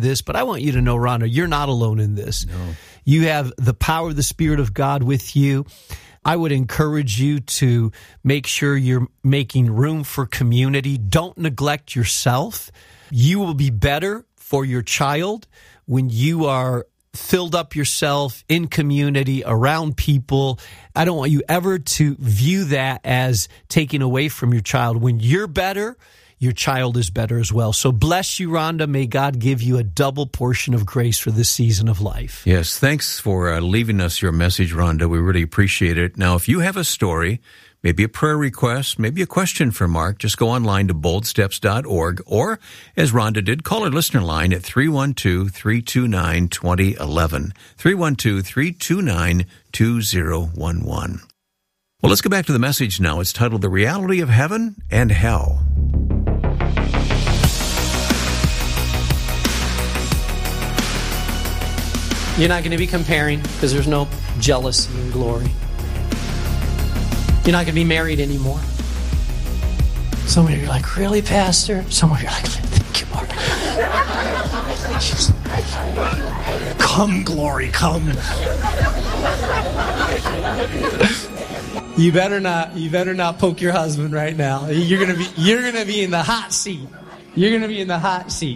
this, but I want you to know, Rhonda, you're not alone in this. No. You have the power of the Spirit of God with you. I would encourage you to make sure you're making room for community. Don't neglect yourself. You will be better for your child when you are filled up yourself in community, around people. I don't want you ever to view that as taking away from your child. When you're better, your child is better as well. So bless you, Rhonda. May God give you a double portion of grace for this season of life. Yes, thanks for leaving us your message, Rhonda. We really appreciate it. Now, if you have a story, maybe a prayer request, maybe a question for Mark, just go online to boldsteps.org, or, as Rhonda did, call our listener line at 312-329-2011, 312-329-2011. Well, let's go back to the message now. It's titled, The Reality of Heaven and Hell. You're not going to be comparing because there's no jealousy and glory. You're not going to be married anymore. Some of you are like, really, Pastor? Some of you are like, thank you, Lord. Come, glory, come. You better not poke your husband right now. You're gonna be in the hot seat. You're gonna be in the hot seat.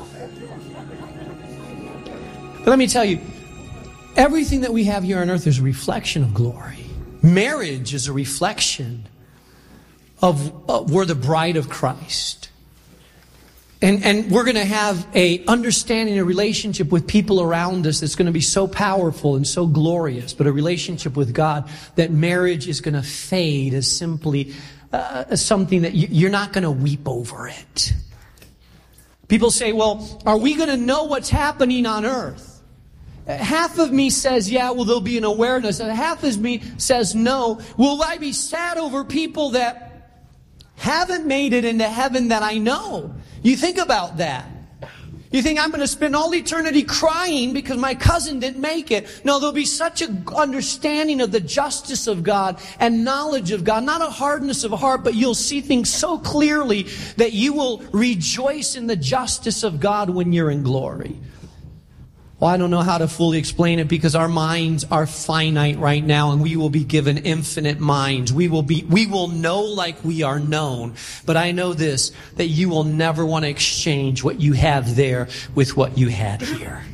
But let me tell you, everything that we have here on earth is a reflection of glory. Marriage is a reflection of we're the bride of Christ. And we're going to have a understanding, a relationship with people around us that's going to be so powerful and so glorious, but a relationship with God that marriage is going to fade as simply something that you're not going to weep over it. People say, well, are we going to know what's happening on earth? Half of me says, yeah, well, there'll be an awareness. And half of me says, no. Will I be sad over people that haven't made it into heaven that I know? You think about that. You think I'm going to spend all eternity crying because my cousin didn't make it. No, there'll be such an understanding of the justice of God and knowledge of God. Not a hardness of heart, but you'll see things so clearly that you will rejoice in the justice of God when you're in glory. Well, I don't know how to fully explain it because our minds are finite right now, and we will be given infinite minds. We will know like we are known. But I know this, that you will never want to exchange what you have there with what you had here.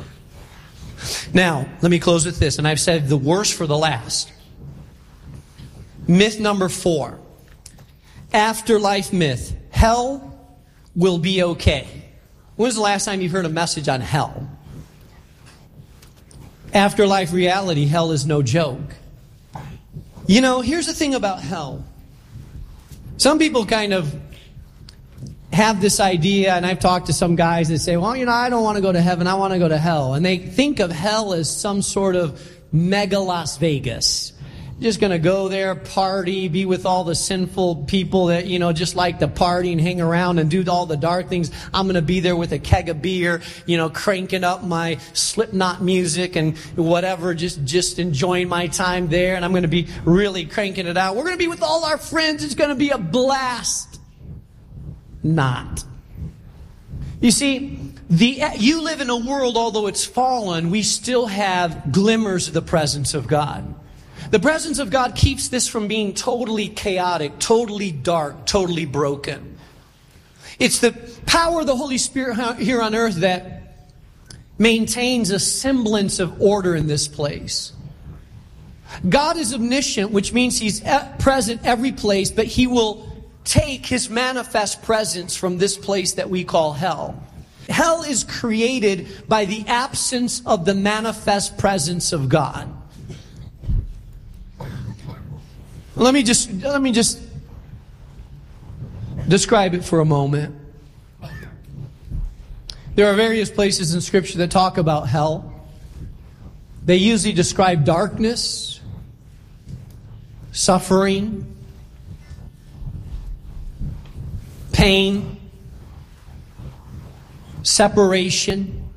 Now, let me close with this, and I've said the worst for the last. Myth number 4. Afterlife myth. Hell will be okay. When was the last time you've heard a message on hell? Afterlife reality, hell is no joke. You know, here's the thing about hell. Some people kind of have this idea, and I've talked to some guys that say, well, you know, I don't want to go to heaven, I want to go to hell. And they think of hell as some sort of mega Las Vegas. Just going to go there, party, be with all the sinful people that, you know, just like to party and hang around and do all the dark things. I'm going to be there with a keg of beer, you know, cranking up my Slipknot music and whatever, just enjoying my time there. And I'm going to be really cranking it out. We're going to be with all our friends. It's going to be a blast. Not. You see, you live in a world, although it's fallen, we still have glimmers of the presence of God. The presence of God keeps this from being totally chaotic, totally dark, totally broken. It's the power of the Holy Spirit here on earth that maintains a semblance of order in this place. God is omniscient, which means He's present every place, but He will take His manifest presence from this place that we call hell. Hell is created by the absence of the manifest presence of God. Let me just describe it for a moment. There are various places in Scripture that talk about hell. They usually describe darkness, suffering, pain, separation,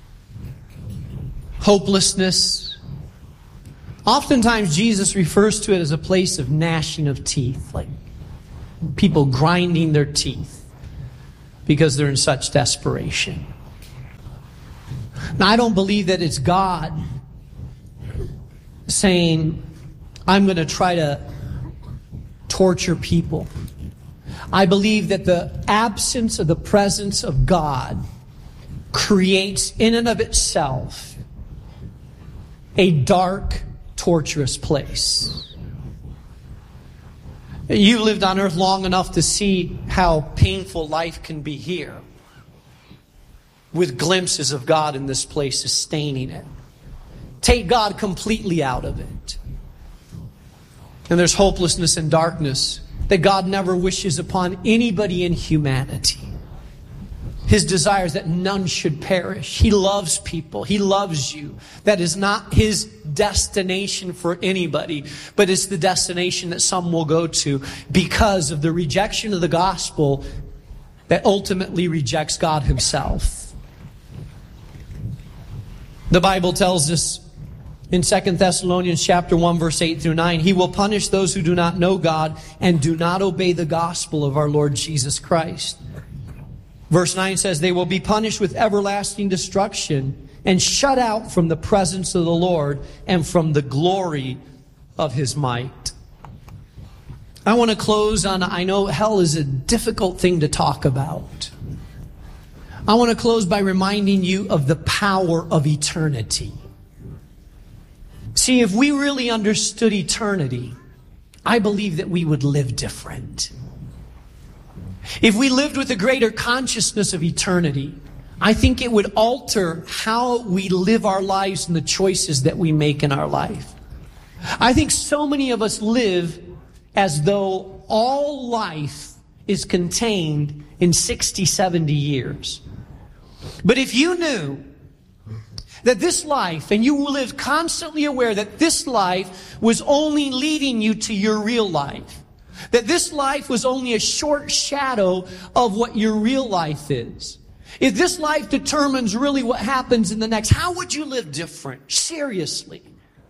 hopelessness. Oftentimes, Jesus refers to it as a place of gnashing of teeth, like people grinding their teeth because they're in such desperation. Now, I don't believe that it's God saying, I'm going to try to torture people. I believe that the absence of the presence of God creates in and of itself a dark, torturous place. You lived on earth long enough to see how painful life can be here, with glimpses of God in this place sustaining it. Take God completely out of it, and there's hopelessness and darkness that God never wishes upon anybody in humanity. His desire is that none should perish. He loves people. He loves you. That is not His destination for anybody, but it's the destination that some will go to because of the rejection of the gospel that ultimately rejects God Himself. The Bible tells us in 2 Thessalonians chapter 1, verse 8 through 9, He will punish those who do not know God and do not obey the gospel of our Lord Jesus Christ. Verse 9 says, they will be punished with everlasting destruction and shut out from the presence of the Lord and from the glory of His might. I want to close on, I know hell is a difficult thing to talk about. I want to close by reminding you of the power of eternity. See, if we really understood eternity, I believe that we would live different. If we lived with a greater consciousness of eternity, I think it would alter how we live our lives and the choices that we make in our life. I think so many of us live as though all life is contained in 60, 70 years. But if you knew that this life, and you live constantly aware that this life was only leading you to your real life, that this life was only a short shadow of what your real life is. If this life determines really what happens in the next, how would you live different? Seriously.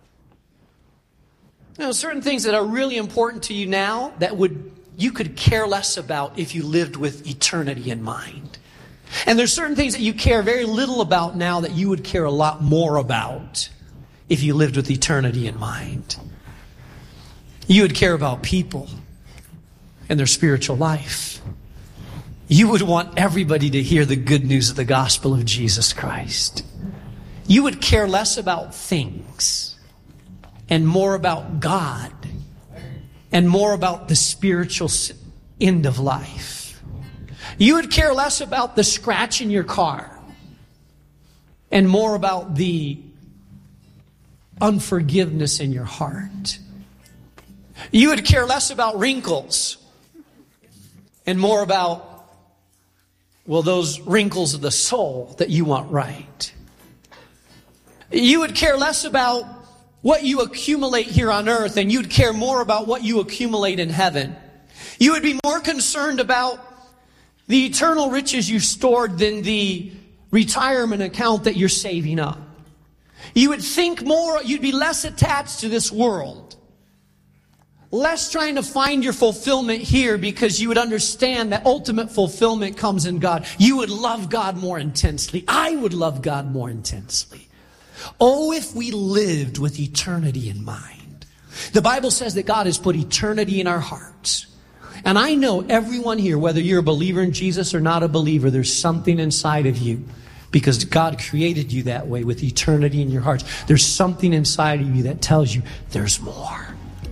You know, certain things that are really important to you now that you could care less about if you lived with eternity in mind. And there's certain things that you care very little about now that you would care a lot more about if you lived with eternity in mind. You would care about people and their spiritual life. You would want everybody to hear the good news of the gospel of Jesus Christ. You would care less about things and more about God and more about the spiritual end of life. You would care less about the scratch in your car and more about the unforgiveness in your heart. You would care less about wrinkles and more about, well, those wrinkles of the soul that you want right. You would care less about what you accumulate here on earth, and you'd care more about what you accumulate in heaven. You would be more concerned about the eternal riches you stored than the retirement account that you're saving up. You would think more, you'd be less attached to this world. Less trying to find your fulfillment here because you would understand that ultimate fulfillment comes in God. You would love God more intensely. I would love God more intensely. Oh, if we lived with eternity in mind. The Bible says that God has put eternity in our hearts. And I know everyone here, whether you're a believer in Jesus or not a believer, there's something inside of you because God created you that way with eternity in your hearts. There's something inside of you that tells you there's more.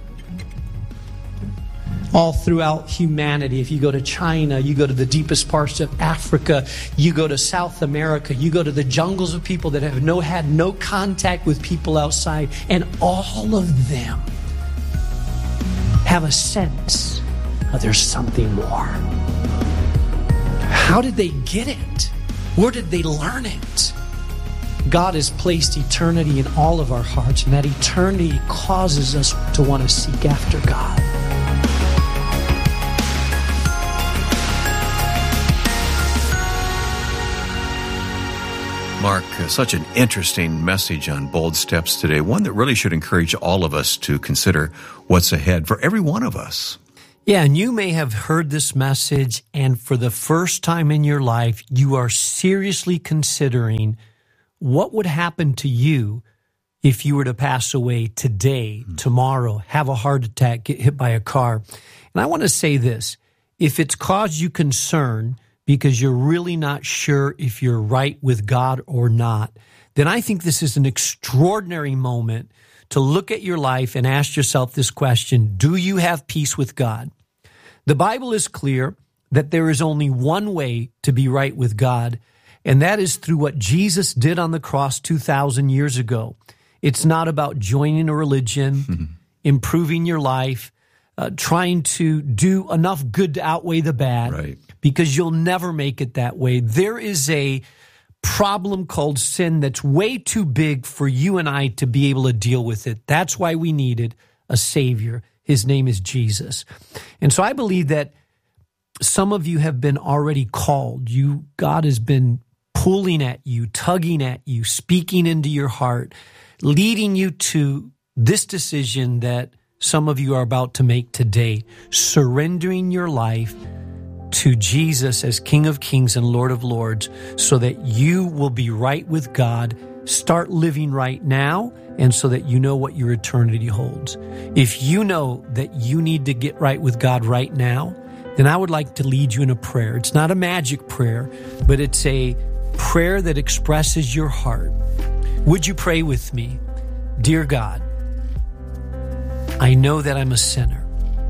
All throughout humanity, if you go to China, you go to the deepest parts of Africa, you go to South America, you go to the jungles of people that have had no contact with people outside, and all of them have a sense that there's something more. How did they get it? Where did they learn it? God has placed eternity in all of our hearts, and that eternity causes us to want to seek after God. Mark, such an interesting message on Bold Steps today, one that really should encourage all of us to consider what's ahead for every one of us. Yeah, and you may have heard this message, and for the first time in your life, you are seriously considering what would happen to you if you were to pass away today, tomorrow, have a heart attack, get hit by a car? And I want to say this. If it's caused you concern because you're really not sure if you're right with God or not, then I think this is an extraordinary moment to look at your life and ask yourself this question: do you have peace with God? The Bible is clear that there is only one way to be right with God, and that is through what Jesus did on the cross 2,000 years ago. It's not about joining a religion, improving your life, trying to do enough good to outweigh the bad, right, because you'll never make it that way. There is a problem called sin that's way too big for you and I to be able to deal with it. That's why we needed a Savior. His name is Jesus. And so I believe that some of you have been already called. God has been pulling at you, tugging at you, speaking into your heart, leading you to this decision that some of you are about to make today, surrendering your life to Jesus as King of Kings and Lord of Lords so that you will be right with God, start living right now, and so that you know what your eternity holds. If you know that you need to get right with God right now, then I would like to lead you in a prayer. It's not a magic prayer, but it's a prayer that expresses your heart. Would you pray with me? Dear God, I know that I'm a sinner.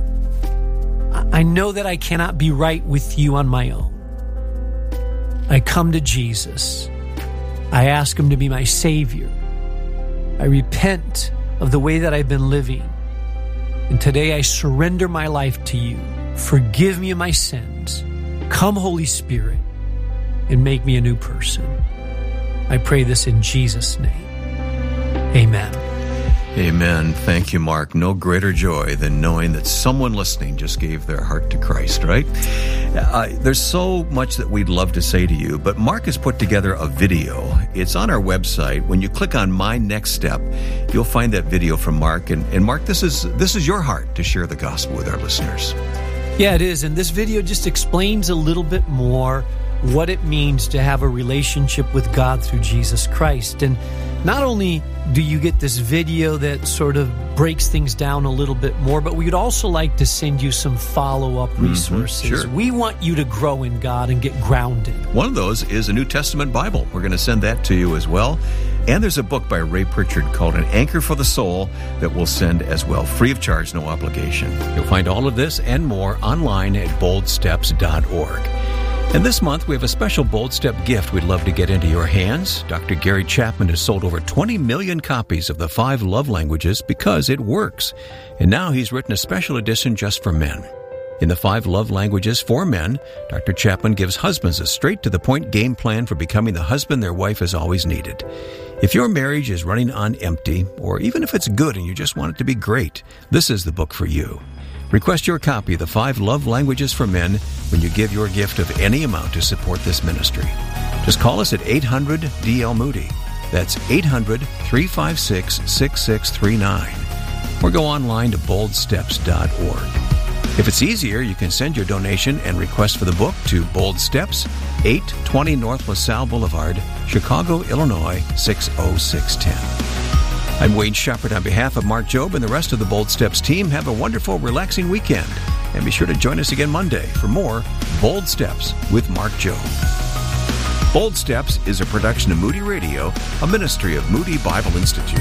I know that I cannot be right with you on my own. I come to Jesus. I ask him to be my Savior. I repent of the way that I've been living. And today I surrender my life to you. Forgive me of my sins. Come, Holy Spirit, and make me a new person. I pray this in Jesus' name. Amen. Amen. Thank you, Mark. No greater joy than knowing that someone listening just gave their heart to Christ, right? There's so much that we'd love to say to you, but Mark has put together a video. It's on our website. When you click on My Next Step, you'll find that video from Mark. And Mark, this is your heart to share the gospel with our listeners. Yeah, it is. And this video just explains a little bit more what it means to have a relationship with God through Jesus Christ. And not only do you get this video that sort of breaks things down a little bit more, but we'd also like to send you some follow-up resources. Sure. We want you to grow in God and get grounded. One of those is a New Testament Bible. We're going to send that to you as well. And there's a book by Ray Pritchard called An Anchor for the Soul that we'll send as well, free of charge, no obligation. You'll find all of this and more online at boldsteps.org. And this month, we have a special Bold Step gift we'd love to get into your hands. Dr. Gary Chapman has sold over 20 million copies of the 5 Love Languages because it works. And now he's written a special edition just for men. In the 5 Love Languages for Men, Dr. Chapman gives husbands a straight-to-the-point game plan for becoming the husband their wife has always needed. If your marriage is running on empty, or even if it's good and you just want it to be great, this is the book for you. Request your copy of the 5 Love Languages for Men when you give your gift of any amount to support this ministry. Just call us at 800-DL-MOODY. That's 800-356-6639. Or go online to boldsteps.org. If it's easier, you can send your donation and request for the book to Bold Steps, 820 North LaSalle Boulevard, Chicago, Illinois, 60610. I'm Wayne Shepherd on behalf of Mark Jobe and the rest of the Bold Steps team. Have a wonderful, relaxing weekend. And be sure to join us again Monday for more Bold Steps with Mark Jobe. Bold Steps is a production of Moody Radio, a ministry of Moody Bible Institute.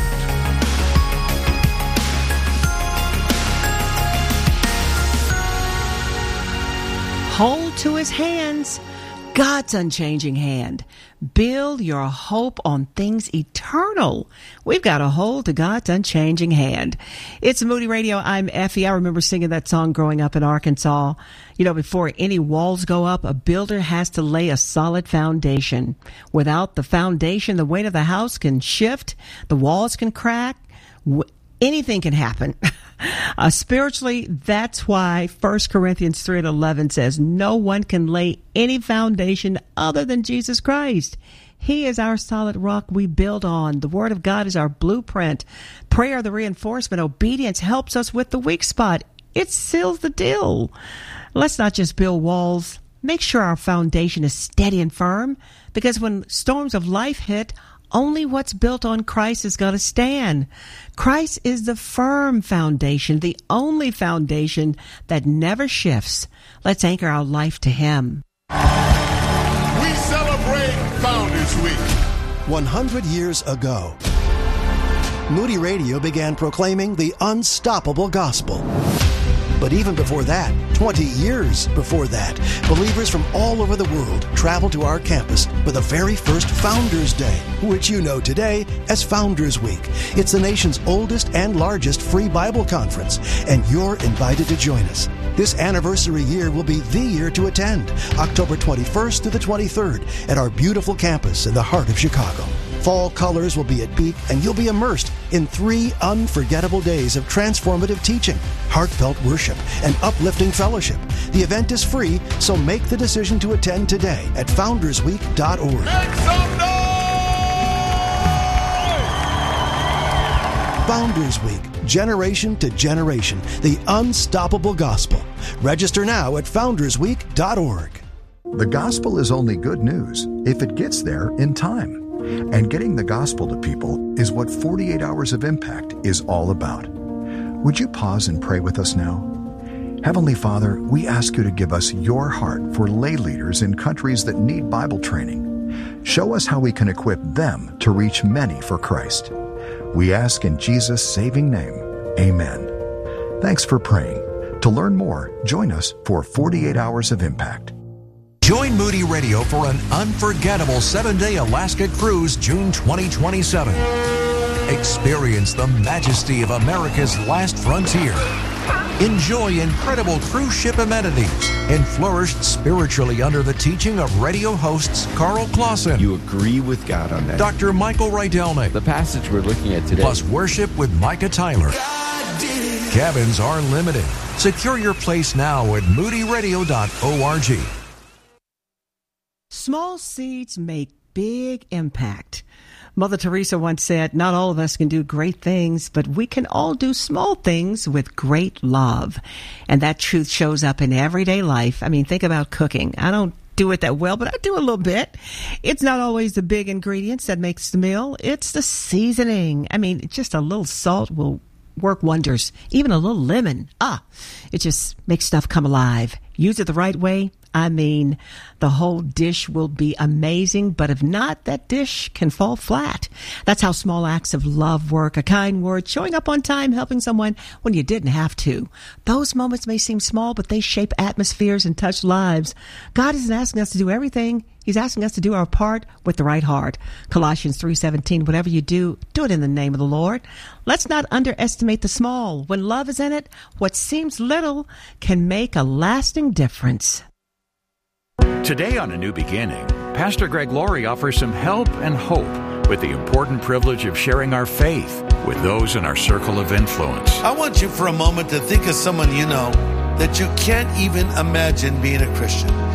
Hold to his hands, God's unchanging hand. Build your hope on things eternal. We've got to hold to God's unchanging hand. It's Moody Radio. I'm Effie. I remember singing that song growing up in Arkansas. You know, before any walls go up, a builder has to lay a solid foundation. Without the foundation, the weight of the house can shift, the walls can crack, anything can happen. Spiritually, that's why 1 Corinthians 3:11 says, no one can lay any foundation other than Jesus Christ. He is our solid rock we build on. The Word of God is our blueprint. Prayer, the reinforcement. Obedience helps us with the weak spot. It seals the deal. Let's not just build walls. Make sure our foundation is steady and firm, because when storms of life hit, Only what's built on Christ is going to stand. Christ is the firm foundation, the only foundation that never shifts. Let's anchor our life to Him. We celebrate Founders Week. 100 years ago, Moody Radio began proclaiming the unstoppable gospel. But even before that, 20 years before that, believers from all over the world traveled to our campus for the very first Founders Day, which you know today as Founders Week. It's the nation's oldest and largest free Bible conference, and you're invited to join us. This anniversary year will be the year to attend, October 21st to the 23rd at our beautiful campus in the heart of Chicago. Fall colors will be at peak, and you'll be immersed in 3 unforgettable days of transformative teaching, heartfelt worship, and uplifting fellowship. The event is free, so make the decision to attend today at foundersweek.org. Make some noise! Founders Week, generation to generation, the unstoppable gospel. Register now at foundersweek.org. The gospel is only good news if it gets there in time. And getting the gospel to people is what 48 Hours of Impact is all about. Would you pause and pray with us now? Heavenly Father, we ask you to give us your heart for lay leaders in countries that need Bible training. Show us how we can equip them to reach many for Christ. We ask in Jesus' saving name, amen. Thanks for praying. To learn more, join us for 48 Hours of Impact. Join Moody Radio for an unforgettable 7-day Alaska cruise June 2027. Experience the majesty of America's last frontier. Enjoy incredible cruise ship amenities and flourish spiritually under the teaching of radio hosts Carl Clausen. You agree with God on that. Dr. Michael Rydelnik. The passage we're looking at today. Plus worship with Micah Tyler. Cabins are limited. Secure your place now at moodyradio.org. Small seeds make big impact. Mother Teresa once said, not all of us can do great things, but we can all do small things with great love. And that truth shows up in everyday life. I mean, think about cooking. I don't do it that well, but I do a little bit. It's not always the big ingredients that makes the meal. It's the seasoning. I mean, just a little salt will work wonders. Even a little lemon. It just makes stuff come alive. Use it the right way. I mean, the whole dish will be amazing, but if not, that dish can fall flat. That's how small acts of love work. A kind word, showing up on time, helping someone when you didn't have to. Those moments may seem small, but they shape atmospheres and touch lives. God isn't asking us to do everything. He's asking us to do our part with the right heart. Colossians 3:17, whatever you do, do it in the name of the Lord. Let's not underestimate the small. When love is in it, what seems little can make a lasting difference. Today on A New Beginning, Pastor Greg Laurie offers some help and hope with the important privilege of sharing our faith with those in our circle of influence. I want you for a moment to think of someone you know that you can't even imagine being a Christian.